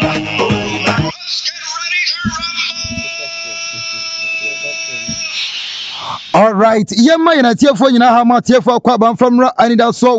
All right, Yema in a TF4 in a Hama TF4 Quaban from Anida so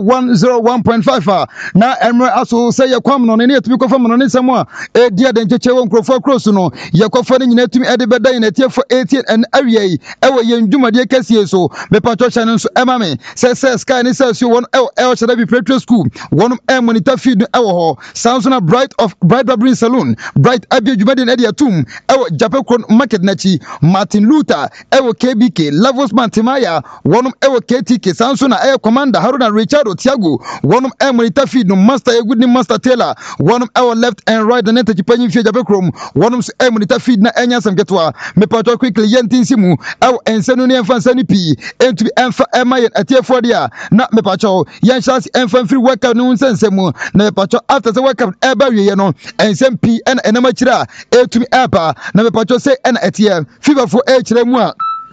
101.5. Now, Emra also say your common on any to be confirmed on any more. A dear than Chewon Crofo Crosuno, Yakofan in a team at the bed in a TF for 18 and area. Ever young Juma dear Cassie so, the Patrician and Emame says Sky and says you want El should be Petro School. One of M monitor feed our sounds on a bright Barbering Saloon, bright Abbey Jumadin Edia Tomb, our Japacon Market Nachi, Martin Luther, our KBK, Lavos Mantimaya, one of our KTK, Sansona Air Commander Haruna Richard Tiago, one of M monitor feed no master a good master Taylor, one of our left and right the net Japan Japacrom, one of M monitor feed na Enya Samgetwa, Mepato quickly Yentin Simu, our and Senuni and Fansani P, and to be Enfa Emma at Tiafodia, not Mepacho, Yanshas and free workout no sensemu, Nepacho after the workout Ebery, and SMP and Enamachira, A to me Appa, Nepacho say and Etienne, fever for H. Lemua.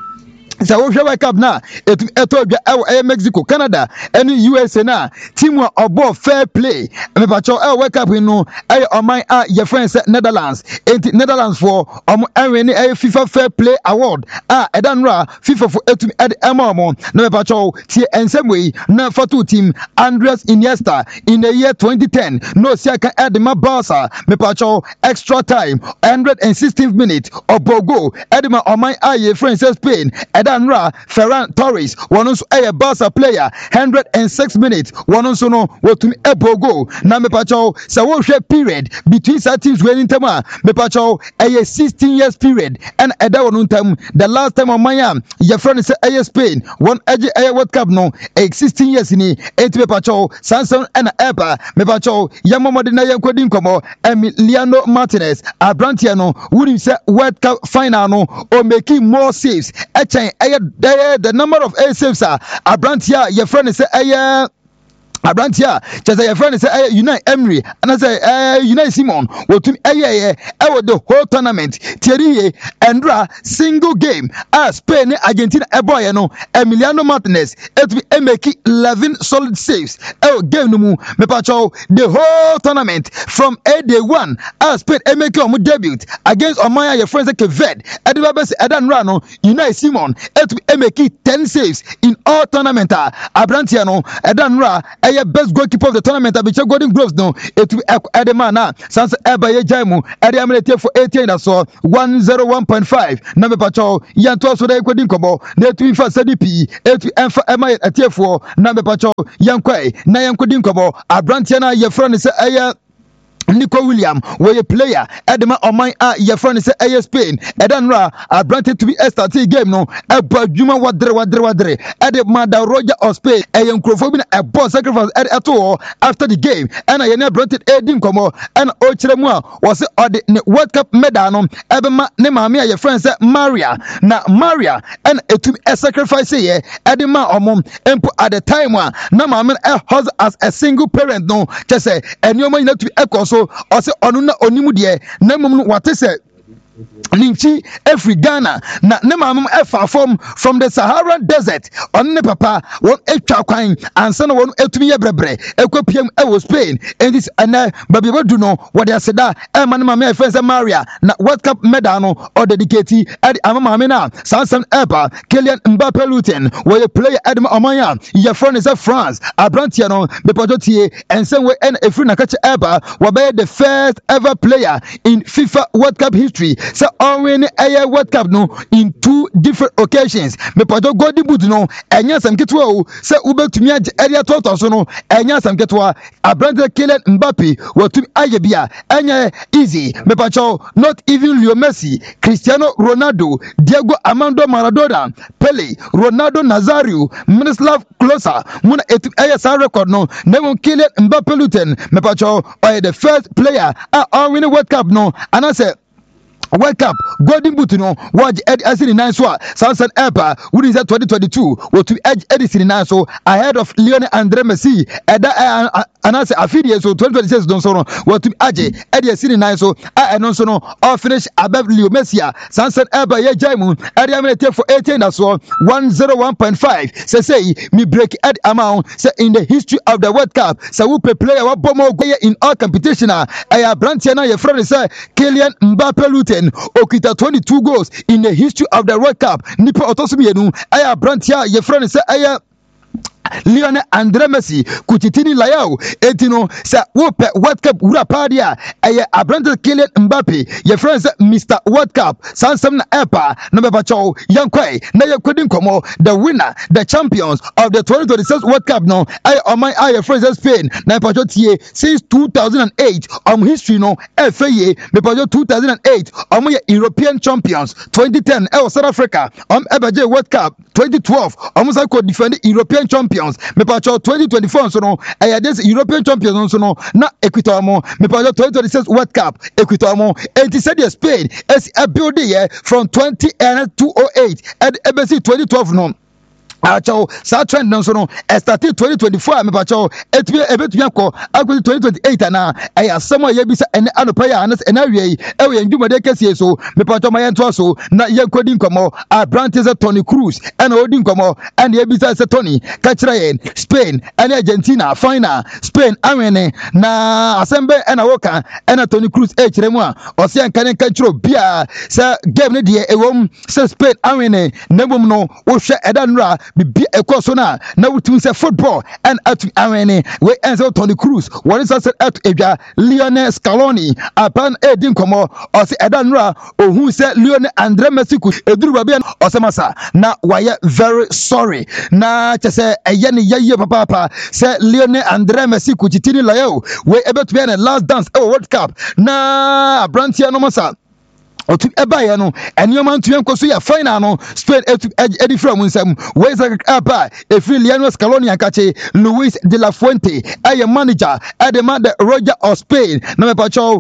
So we wake up now. It Mexico, Canada, and USA now. Team above fair play. Me pacho wake up no. On my your friends Netherlands. Netherlands for FIFA Fair Play Award. Edanra FIFA for etum ed emamo. No me pacho tie and same way. Na for two team Andres Iniesta in the year 2010. No see I can add my Barca. Me pacho extra time 116th minute. Obogo Edma on my your friends Spain. Edanra Ferran Torres one also a Barca player 106 minutes one also no what to ebogo na me pacho so we share period between teams winning time me pacho a 16 years period and that one time the last time on my your friend say a Spain one a World Cup no 16 years ni et me pacho Samson and Eba me pacho yamama de na yankwadi nkomo Emiliano Martinez Abrantiano would say World Cup final no or making more saves the number of air saves are Abrantia, your friend is Abrantia, just your friend is Unai Emery, and I say Unai Simon, what to the whole tournament, Thierry, Andra, single game, Spain, Argentina, Eboyano, Emiliano Martinez, make 11 solid saves, game no me pacho, the whole tournament from day one, Spain, make your debut against Omaya, your friends like Ved, Edibabes, Edan Rano, Unai Simon, make 10 saves in all tournament, Abrantiano, Edan Ra, best goalkeeper of the tournament abicha golden gloves no etu edemana sans ebaye jaimu edemete for 18 so 101.5 na me pacho yanto so dey kwedi nkobo na etu infa sadipi etu enfa ema atiefo na me pacho yankwai na yankwedi nkobo abrantia na ye friend say eye Nico William, where a player, Edema on my your friend is a Spain, Edanra, I granted to be a starting game, no, a Juma Wadre, Edema Roger of Spain, a young Crofobin, a boss sacrifice at all after the game, and I never granted Edim Como, and Ochremua was the World Cup medal, Ebema, Nemamia, your friend said Maria, now Maria, and to a sacrifice here, Edema or mom, and at the time, Namaman has as a single parent, no, just say, and you might not be echo. So, also, onuna onimudie, nemum watese. Ninchi every Ghana na nemam efa from the Saharan desert on ne papa one etwa kwan ansa na won etumi yebrebre ekopiem e Spain and this and baby do know what they said that e man mama e friend Maria na World Cup medal no or dedicate e amama me na Samson Eba Kylian Mbappe Luton where you play Edma Omanya your friend is France Abrantia no be pojotie and same way and efri na catch Eba will be the first ever player in FIFA World Cup history so winning a World Cup no in 2 different occasions. Me pato godi boot no enya sam ketwa o se ubetumi age area toto so no enya sam ketwa Abrante Kylian Mbappe watumi age bia enya easy me pato not even Leo Messi, Cristiano Ronaldo, Diego Armando Maradona, Pele, Ronaldo Nazario, Miroslav Klose muna etu aya sa record no nemo Kylian Mbappe Luton me pato the first player winning World Cup no and I say World Cup golden boot no watch Eddie nine so Samson Eba who is at 2022 or to edge Eddie nine so ahead of Lionel Andre Messi anase afidie so 2026 don so no what to edge Eddie nine so and so no all finish above Leo Messi Samson Eba ye jaimu Eddie amene for 18 as well 101.5 say me break Ed amount say in the history of the World Cup so we player what bomo in all competition Brantia na your friend say Kylian Mbappe Luton okita 22 goals in the history of the World Cup nipa otosumienu Brantia your friend say Lionel Andre Messi kuchitini layao etino sa wope World Cup ura padia Abrante Kylian Mbappe your friends Mr. World Cup sansam na epa na bebacho yankwe na yakwedin komo the winner the champions of the 2026 World Cup no your friends Spain na bebacho tie since 2008 history no FAA bebacho 2008 European champions 2010 South Africa ebaje World Cup 2012 sa ko defend European champions me pacho 2024 so no this European champions so no na Equator mo me pacho 2026 World Cup Equator mo and said Spain as a building from 2008 and embassy 2012 no Acho sa trend no so no started 2024 me pacho ebetu ko akwa 2028 na asemo ye bisa ene anopa ya anas enawie ewe ndumade kese so me pacho mayento so na ye kodi nkomo Abrante ze Toni Kroos ena odi nkomo ena ye bisa se Toni ka kira yen Spain ena Argentina final Spain awene na asembe ena woka ena Toni Kroos kire mu a ose ankan kan kiro bia se game ne de ewom se Spain awene nabum no wo hwe eda nura bibi ekoso na wutum se football and atu awene we enzo Toni Kroos what is said at edwa Lionel Scaloni apan edin komo ose eda nura ohun se Lionel Andre Messi ku eduru babia ose masa na waye very sorry na chese eye ne yeye papa se Lionel Andre Messi ku chitini layo we ebetu be na last dance World Cup na Brantia no masa otu ebaye no enioma ntu enkoso ya final no Spain edi from nsam we za aba efri Lionel Scaloni akache Luis de la Fuente aye manager adema the Roger of Spain na me pacho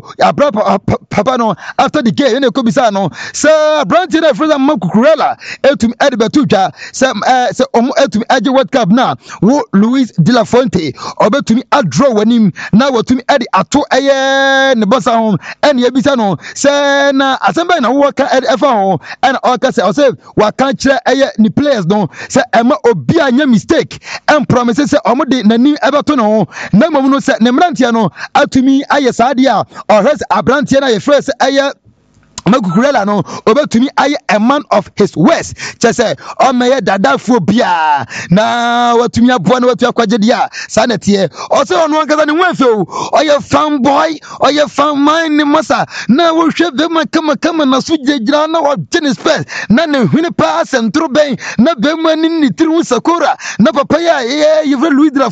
papa no after the game ene ko bisa no sir Branty na Fraser Makukurela etum edibetu twa se etum age World Cup na wo Luis de la Fuente obetumi adraw wanim na watumi edi ato aye ne bossa home ene yebisa no se na asemba na wo ka efa ho ene o ka se wa kan kire aye ni players no se ema obi anya mistake and promise se omode nani ebeto no na mamu no se ne mrantia no atumi aye saade a or abrantia na ye first aye Makukurela no obetumi aye a man of his words chese o meye dadafo bia na watumi aboa na watu akwaje dia sanetie o se onu ankaza ne nwefe o ye fanboy o ye fan man ni masa na wo hwe be kama na so jegira na wo gene space na ne hwene pa centro ben na be mani ni tiri sakora na papa ya ye Louis de la